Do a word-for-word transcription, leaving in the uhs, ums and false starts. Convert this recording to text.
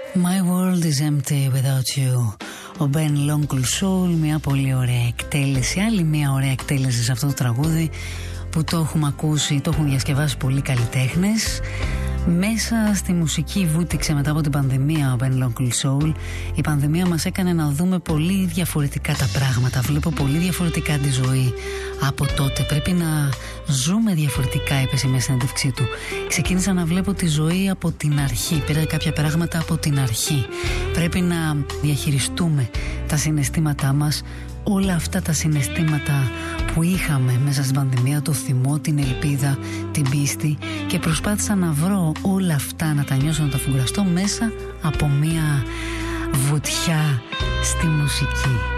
My world is empty without you. Ο Ben Lonkel Soul, μια πολύ ωραία εκτέλεση, άλλη μια ωραία εκτέλεση σε αυτό το τραγούδι που το έχουμε ακούσει, το έχουν διασκευάσει πολλοί καλλιτέχνες. Μέσα στη μουσική βούτυξε μετά από την πανδημία ο Ben Lonkel Soul. Η πανδημία μας έκανε να δούμε πολύ διαφορετικά τα πράγματα. Βλέπω πολύ διαφορετικά τη ζωή από τότε. Πρέπει να ζούμε διαφορετικά, είπε σε μια συνέντευξή του. Ξεκίνησα να βλέπω τη ζωή από την αρχή. Πήρα κάποια πράγματα από την αρχή. Πρέπει να διαχειριστούμε τα συναισθήματά μας. Όλα αυτά τα συναισθήματα που είχαμε μέσα στην πανδημία, το θυμό, την ελπίδα, την πίστη, και προσπάθησα να βρω όλα αυτά, να τα νιώσω, να τα φουγκραστώ μέσα από μια βουτιά στη μουσική.